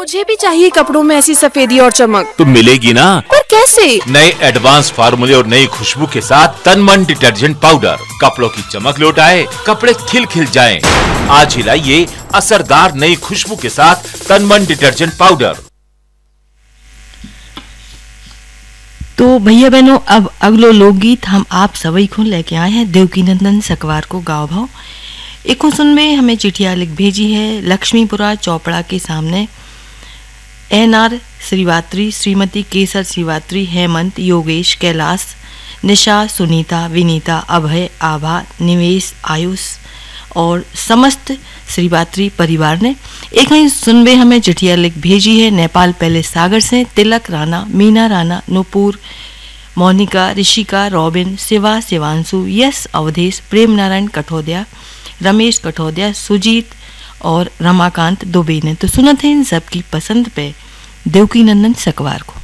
मुझे भी चाहिए कपड़ों में ऐसी सफेदी और चमक। तो मिलेगी ना, पर कैसे? नए एडवांस फार्मूले और नई खुशबू के साथ तन मन डिटर्जेंट पाउडर कपड़ों की चमक लौटाए, कपड़े खिल खिल जाएं। आज ही लाइए असरदार नई खुशबू के साथ तन मन डिटर्जेंट पाउडर। तो भैया बहनों, अब अगलो लोकगीत हम आप सभी को लेके आए हैं देवकी नंदन सकवार को गाँव भाव। एक सुनवे हमें चिठिया लिख भेजी है लक्ष्मीपुरा चौपड़ा के सामने NR श्रीवात्री, श्रीमती केसर श्रीवात्री, हेमंत, योगेश, कैलाश, निशा, सुनीता, विनीता, अभय, आभा, निवेश, आयुष और समस्त श्रीवात्री परिवार ने एक ही सुनवे हमें चिठिया लिख भेजी है नेपाल पैलेस सागर से तिलक राणा, मीना राणा, नुपुर, मोनिका, ऋषिका, रॉबिन, शिवा, शिवांशु, यश, अवधेश, प्रेम नारायण कठोदिया, रमेश कठोदिया, सुजीत और रमाकांत दुबे ने। तो सुनते हैं इन सबकी पसंद पे देवकी नंदन सकवार को।